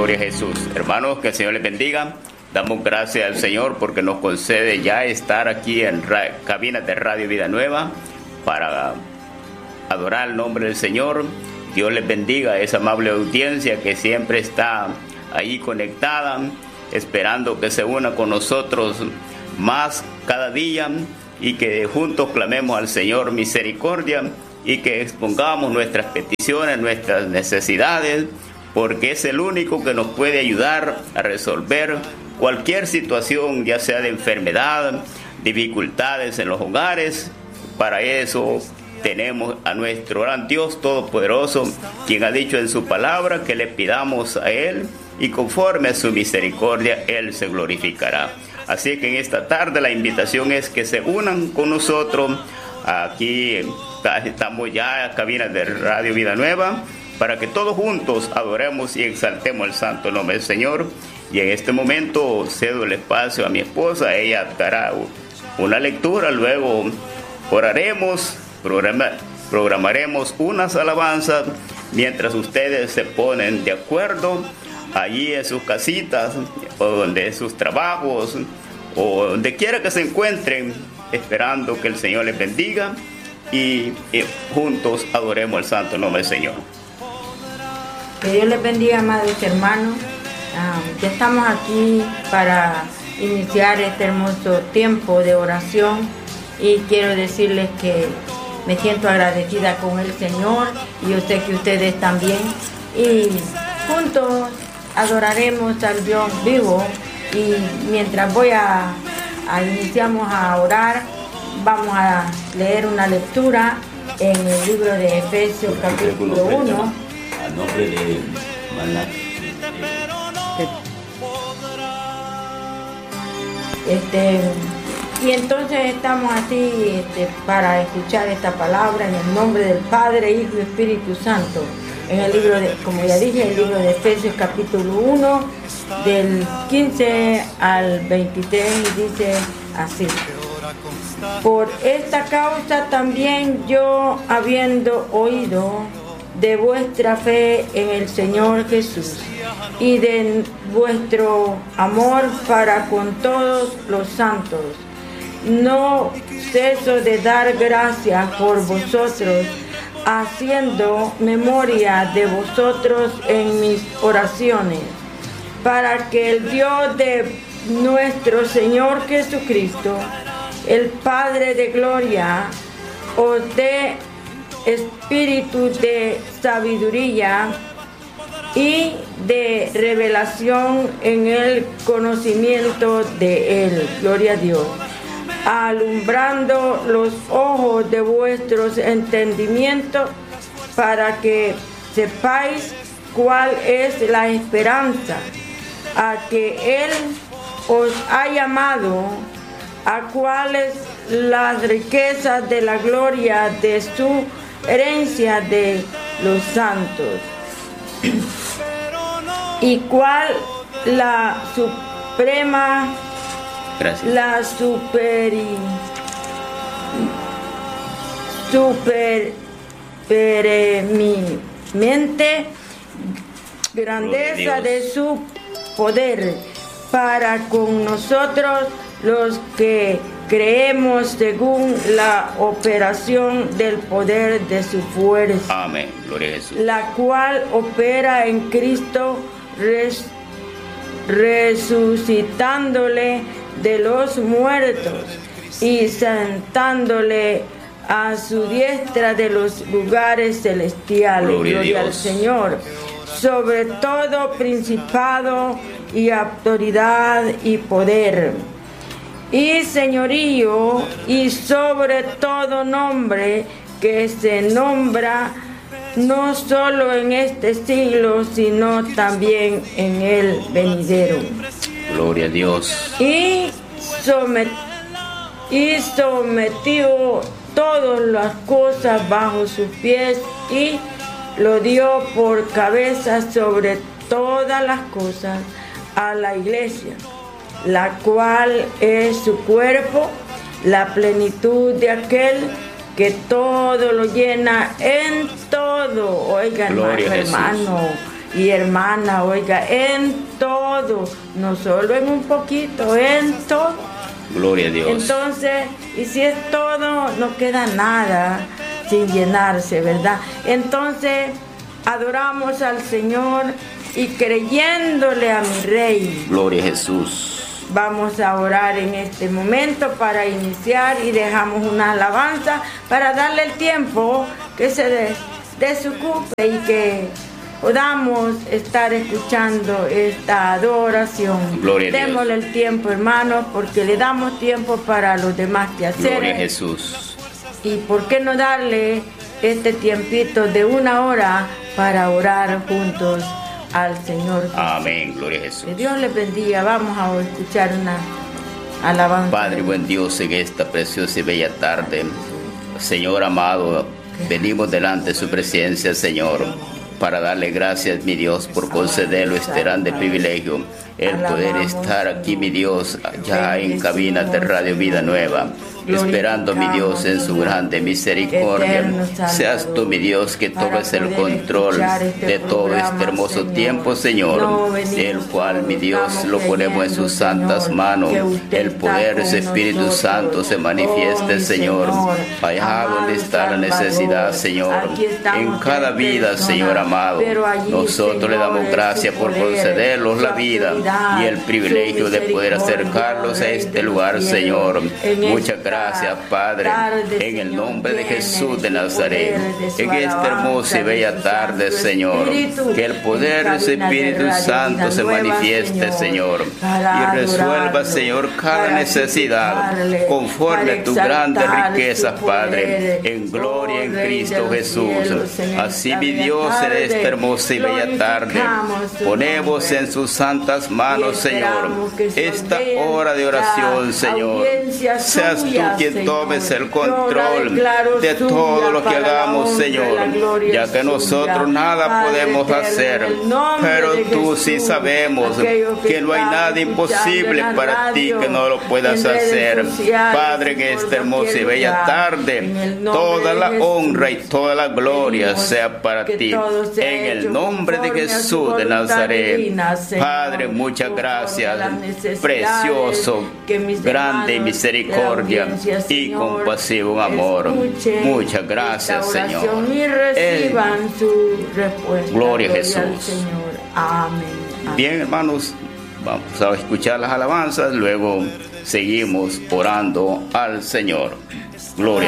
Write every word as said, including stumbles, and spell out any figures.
Gloria a Jesús. Hermanos, que el Señor les bendiga. Damos gracias al Señor porque nos concede ya estar aquí en ra- cabinas de Radio Vida Nueva para adorar el nombre del Señor. Dios les bendiga a esa amable audiencia que siempre está ahí conectada, esperando que se una con nosotros más cada día y que juntos clamemos al Señor misericordia y que expongamos nuestras peticiones, nuestras necesidades, porque es el único que nos puede ayudar a resolver cualquier situación, ya sea de enfermedad, dificultades en los hogares. Para eso tenemos a nuestro gran Dios Todopoderoso, quien ha dicho en su palabra que le pidamos a Él y conforme a su misericordia Él se glorificará. Así que en esta tarde la invitación es que se unan con nosotros. Aquí estamos ya en cabinas de Radio Vida Nueva para que todos juntos adoremos y exaltemos el santo nombre del Señor. Y en este momento cedo el espacio a mi esposa. Ella dará una lectura, luego oraremos, programa, programaremos unas alabanzas mientras ustedes se ponen de acuerdo allí en sus casitas o donde sus trabajos o donde quiera que se encuentren, esperando que el Señor les bendiga y, y juntos adoremos el santo nombre del Señor. Que Dios les bendiga, amados hermanos. Um, ya estamos aquí para iniciar este hermoso tiempo de oración y quiero decirles que me siento agradecida con el Señor y yo sé que ustedes también, y juntos adoraremos al Dios vivo. Y mientras voy a, a iniciamos a orar, vamos a leer una lectura en el libro de Efesios capítulo uno. Al nombre de Maná. Este, y entonces estamos así este, para escuchar esta palabra en el nombre del Padre, Hijo y Espíritu Santo. En el libro de, como ya dije, el libro de Efesios capítulo uno, del quince al veintitrés, dice así: por esta causa también yo, habiendo oído de vuestra fe en el Señor Jesús y de vuestro amor para con todos los santos, no ceso de dar gracias por vosotros, haciendo memoria de vosotros en mis oraciones, para que el Dios de nuestro Señor Jesucristo, el Padre de gloria, os dé espíritu de sabiduría y de revelación en el conocimiento de Él. Gloria a Dios. Alumbrando los ojos de vuestros entendimientos, para que sepáis cuál es la esperanza a que Él os ha llamado, a cuáles las riquezas de la gloria de su herencia de los santos, y cuál la suprema Gracias. La super super preeminente grandeza de su poder para con nosotros los que creemos, según la operación del poder de su fuerza. Amén. Gloria a Jesús. La cual opera en Cristo, res, resucitándole de los muertos y sentándole a su diestra de los lugares celestiales. Gloria, Gloria al Señor. Sobre todo principado y autoridad y poder y señorío, y sobre todo nombre que se nombra no solo en este siglo, sino también en el venidero. Gloria a Dios. Y, somet y sometió todas las cosas bajo sus pies, y lo dio por cabeza sobre todas las cosas a la iglesia, la cual es su cuerpo, la plenitud de aquel que todo lo llena en todo. Oigan, hermano, y hermana, oiga, en todo, no solo en un poquito, en todo. Gloria a Dios. Entonces, y si es todo, no queda nada sin llenarse, ¿verdad? Entonces, adoramos al Señor y creyéndole a mi Rey. Gloria a Jesús. Vamos a orar en este momento para iniciar y dejamos una alabanza para darle el tiempo que se des, desocupe y que podamos estar escuchando esta adoración. Gloria a Dios. Démosle el tiempo, hermanos, porque le damos tiempo para los demás quehaceres. Gloria a Jesús. Y por qué no darle este tiempito de una hora para orar juntos al Señor Jesús. Amén, gloria a Jesús. Que Dios les bendiga. Vamos a escuchar una alabanza. Padre buen Dios, en esta preciosa y bella tarde, Señor amado, venimos delante de su presencia, Señor, para darle gracias, mi Dios, por concederlo este grande privilegio, el poder estar aquí, mi Dios, ya en cabinas de Radio Vida Nueva, esperando, mi Dios, en su grande misericordia. Seas tú, mi Dios, que tomes el control de todo este hermoso tiempo, Señor, el cual, mi Dios, lo ponemos en sus santas manos. El poder de ese Espíritu Santo se manifieste, Señor, allá donde está la necesidad, Señor, en cada vida, Señor amado. Nosotros le damos gracias por concedernos la vida y el privilegio de poder acercarlos a este lugar, Señor. Muchas gracias. Gracias, Padre, en el nombre de Jesús de Nazaret, en esta hermosa y bella tarde, Señor, que el poder de su Espíritu Santo se manifieste, Señor, y resuelva, Señor, cada necesidad conforme a tus grandes riquezas, Padre, en gloria en Cristo Jesús. Así, mi Dios, en esta hermosa y bella tarde, ponemos en sus santas manos, Señor, esta hora de oración, Señor. Seas tú quien tomes el control de todo lo que hagamos, Señor, ya que nosotros nada podemos hacer, pero tú sí sabemos que no hay nada imposible para ti que no lo puedas hacer. Padre, en esta hermosa y bella tarde, toda la honra y toda la gloria sea para ti, en el nombre de Jesús de Nazaret. Padre, muchas gracias, precioso, grande y misericordia y compasivo amor. Muchas gracias, Señor. Y reciban su respuesta. Gloria a Jesús. Señor. Amén. Amén. Bien, hermanos, vamos a escuchar las alabanzas, luego seguimos orando al Señor. Gloria.